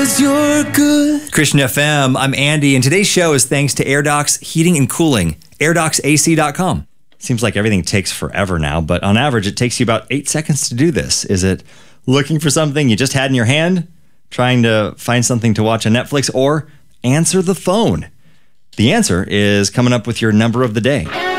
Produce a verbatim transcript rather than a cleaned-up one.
You're good. Christian F M, I'm Andy, and today's show is thanks to AirDocs Heating and Cooling, air docs A C dot com. Seems like everything takes forever now, but on average, it takes you about eight seconds to do this. Is it looking for something you just had in your hand, trying to find something to watch on Netflix, or answer the phone? The answer is coming up with your number of the day.